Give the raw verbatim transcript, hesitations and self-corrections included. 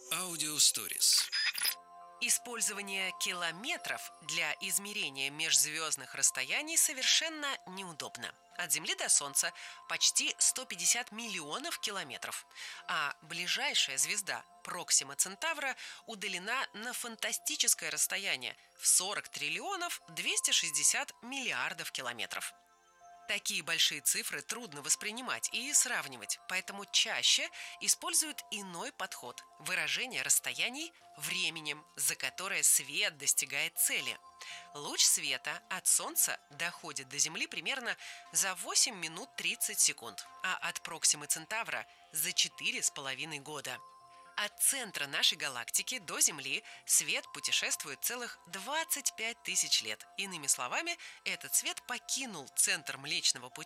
Аудиосторис. Использование километров для измерения межзвездных расстояний совершенно неудобно. От Земли до Солнца почти сто пятьдесят миллионов километров, а ближайшая звезда Проксима Центавра удалена на фантастическое расстояние в сорок триллионов двести шестьдесят миллиардов километров. Такие большие цифры трудно воспринимать и сравнивать, поэтому чаще используют иной подход – выражение расстояний временем, за которое свет достигает цели. Луч света от Солнца доходит до Земли примерно за восемь минут тридцать секунд, а от Проксимы Центавра – за четыре с половиной года. От центра нашей галактики до Земли свет путешествует целых двадцать пять тысяч лет. Иными словами, этот свет покинул центр Млечного Пути